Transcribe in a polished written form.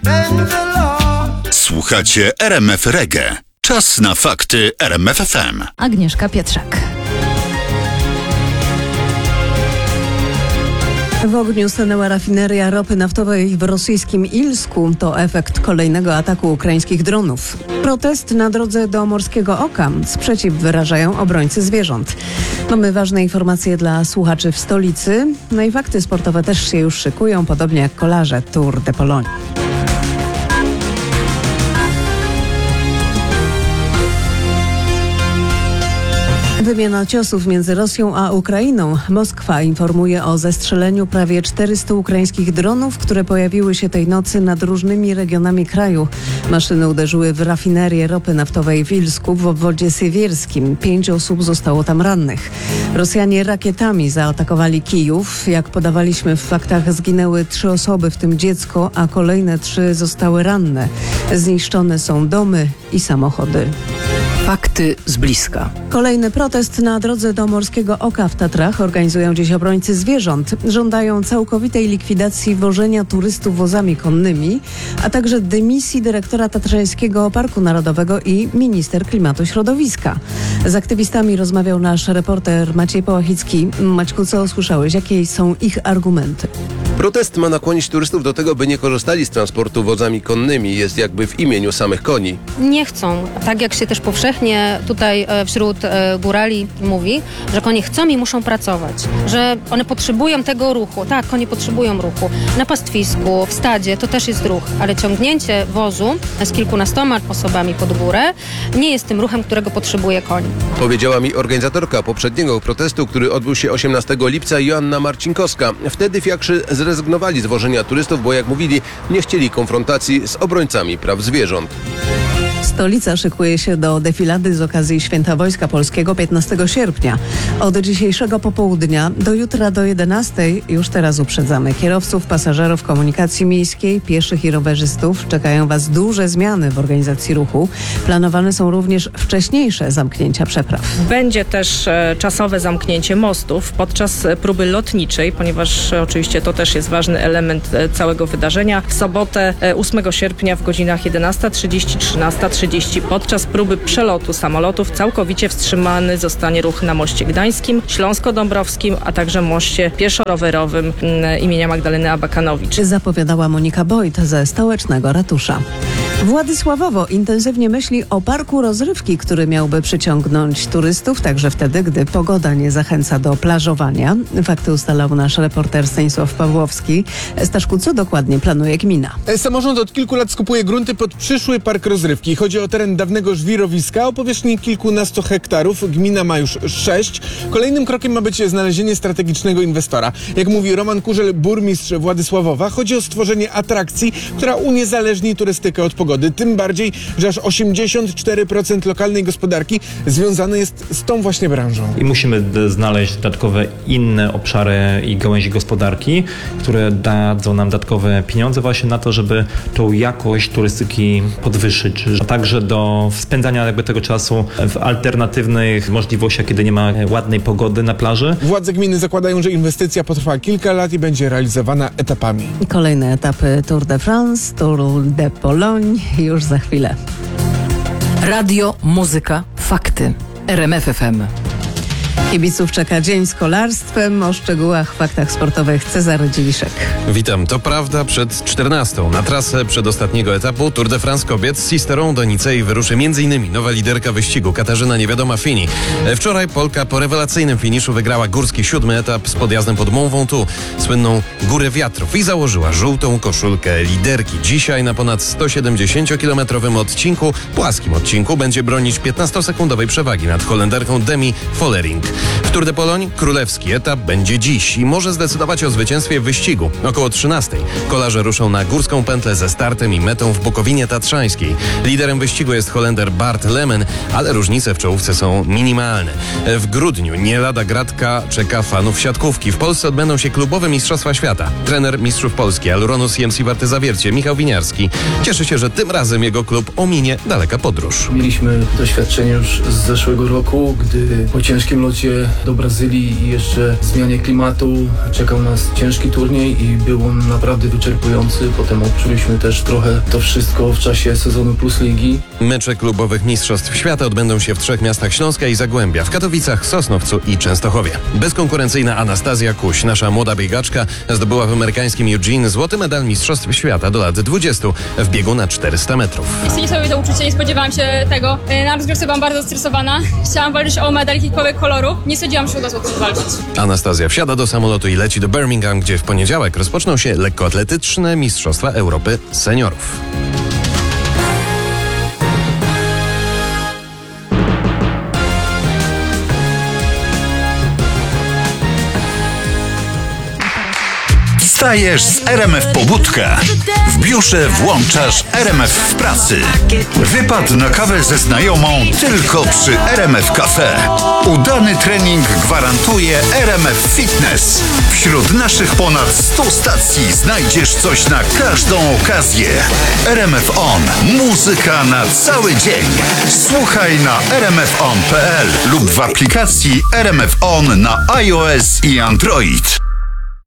Słuchacie RMF Reggae. Czas na fakty RMF FM. Agnieszka Pietrzak. W ogniu stanęła rafineria ropy naftowej w rosyjskim Ilsku. To efekt kolejnego ataku ukraińskich dronów. Protest na drodze do Morskiego Oka. Sprzeciw wyrażają obrońcy zwierząt. Mamy ważne informacje dla słuchaczy w stolicy. No i fakty sportowe też się już szykują, podobnie jak kolarze Tour de Pologne. Wymiana ciosów między Rosją a Ukrainą. Moskwa informuje o zestrzeleniu prawie 400 ukraińskich dronów, które pojawiły się tej nocy nad różnymi regionami kraju. Maszyny uderzyły w rafinerię ropy naftowej w Ilsku w obwodzie sywierskim. 5 osób zostało tam rannych. Rosjanie rakietami zaatakowali Kijów. Jak podawaliśmy w faktach, zginęły 3 osoby, w tym dziecko, a kolejne 3 zostały ranne. Zniszczone są domy i samochody. Fakty z bliska. Kolejny protest na drodze do Morskiego Oka w Tatrach organizują dziś obrońcy zwierząt. Żądają całkowitej likwidacji wożenia turystów wozami konnymi, a także dymisji dyrektora Tatrzańskiego Parku Narodowego i minister klimatu i środowiska. Z aktywistami rozmawiał nasz reporter Maciej Połachicki. Maćku, co usłyszałeś? Jakie są ich argumenty? Protest ma nakłonić turystów do tego, by nie korzystali z transportu wozami konnymi. Jest jakby w imieniu samych koni. Nie chcą, tak jak się też powszechnie tutaj wśród górali mówi, że konie chcą i muszą pracować, że one potrzebują tego ruchu. Tak, konie potrzebują ruchu. Na pastwisku, w stadzie to też jest ruch, ale ciągnięcie wozu z kilkunastoma osobami pod górę nie jest tym ruchem, którego potrzebuje koń. Powiedziała mi organizatorka poprzedniego protestu, który odbył się 18 lipca, Joanna Marcinkowska. Wtedy fiakrzy zrezygnowali z wożenia turystów, bo jak mówili, nie chcieli konfrontacji z obrońcami praw zwierząt. Stolica szykuje się do defilady z okazji Święta Wojska Polskiego 15 sierpnia. Od dzisiejszego popołudnia do jutra do 11 już teraz uprzedzamy. Kierowców, pasażerów komunikacji miejskiej, pieszych i rowerzystów czekają Was duże zmiany w organizacji ruchu. Planowane są również wcześniejsze zamknięcia przepraw. Będzie też czasowe zamknięcie mostów podczas próby lotniczej, ponieważ oczywiście to też jest ważny element całego wydarzenia. W sobotę 8 sierpnia w godzinach 11:30, 13:30 podczas próby przelotu samolotów całkowicie wstrzymany zostanie ruch na moście gdańskim, śląsko-dąbrowskim, a także moście pieszo-rowerowym imienia Magdaleny Abakanowicz. Zapowiadała Monika Bojt ze stołecznego ratusza. Władysławowo intensywnie myśli o parku rozrywki, który miałby przyciągnąć turystów, także wtedy, gdy pogoda nie zachęca do plażowania. Fakty ustalał nasz reporter Stanisław Pawłowski. Staszku, co dokładnie planuje gmina? Samorząd od kilku lat skupuje grunty pod przyszły park rozrywki. Chodzi o teren dawnego żwirowiska o powierzchni kilkunastu hektarów. Gmina ma już 6. Kolejnym krokiem ma być znalezienie strategicznego inwestora. Jak mówi Roman Kurzel, burmistrz Władysławowa, chodzi o stworzenie atrakcji, która uniezależni turystykę od pogody. Tym bardziej, że aż 84% lokalnej gospodarki związane jest z tą właśnie branżą. I musimy znaleźć dodatkowe inne obszary i gałęzi gospodarki, które dadzą nam dodatkowe pieniądze właśnie na to, żeby tą jakość turystyki podwyższyć, a także do spędzania jakby tego czasu w alternatywnych możliwościach, kiedy nie ma ładnej pogody na plaży. Władze gminy zakładają, że inwestycja potrwa kilka lat i będzie realizowana etapami. Kolejne etapy Tour de France, Tour de Pologne już za chwilę. Radio, muzyka, fakty. RMF FM. Kibiców czeka dzień z kolarstwem. O szczegółach w faktach sportowych Cezary Dziwiszek. Witam, to prawda przed 14. Na trasę przedostatniego etapu Tour de France kobiet z Sisterą do Nicei wyruszy m.in. nowa liderka wyścigu Katarzyna Niewiadoma-Fini. Wczoraj Polka po rewelacyjnym finiszu wygrała górski 7. etap z podjazdem pod Mont Ventoux, słynną Górę Wiatrów, i założyła żółtą koszulkę liderki. Dzisiaj na ponad 170-kilometrowym odcinku, płaskim odcinku, będzie bronić 15-sekundowej przewagi nad Holenderką Demi Vollering. W Tour de Pologne królewski etap będzie dziś i może zdecydować o zwycięstwie w wyścigu. Około 13. Kolarze ruszą na górską pętlę ze startem i metą w Bukowinie Tatrzańskiej. Liderem wyścigu jest Holender Bart Lemen, ale różnice w czołówce są minimalne. W grudniu nie lada gratka czeka fanów siatkówki. W Polsce odbędą się klubowe Mistrzostwa Świata. Trener mistrzów Polski Aluronu CMC Warty Zawiercie Michał Winiarski cieszy się, że tym razem jego klub ominie daleka podróż. Mieliśmy doświadczenie już z zeszłego roku, gdy po ciężkim locie wyjeździe do Brazylii i jeszcze zmianie klimatu czekał nas ciężki turniej i był on naprawdę wyczerpujący. Potem odczuliśmy też trochę to wszystko w czasie sezonu Plus Ligi. Mecze klubowych Mistrzostw Świata odbędą się w 3 miastach Śląska i Zagłębia, w Katowicach, Sosnowcu i Częstochowie. Bezkonkurencyjna Anastazja Kuś, nasza młoda biegaczka, zdobyła w amerykańskim Eugene złoty medal Mistrzostw Świata do lat 20 w biegu na 400 metrów. Jest niesamowite uczucie, nie spodziewałam się tego. Na rozgrywce byłam bardzo stresowana. Chciałam walczyć o medal jakikolwiek koloru. Nie sądziłam, że uda się walczyć. Anastazja wsiada do samolotu i leci do Birmingham, gdzie w poniedziałek rozpoczną się lekkoatletyczne Mistrzostwa Europy Seniorów. Wstajesz z RMF Pobudka. W biurze włączasz RMF w pracy. Wypad na kawę ze znajomą tylko przy RMF Cafe. Udany trening gwarantuje RMF Fitness. Wśród naszych ponad 100 stacji znajdziesz coś na każdą okazję. RMF On. Muzyka na cały dzień. Słuchaj na rmfon.pl lub w aplikacji RMF On na iOS i Android.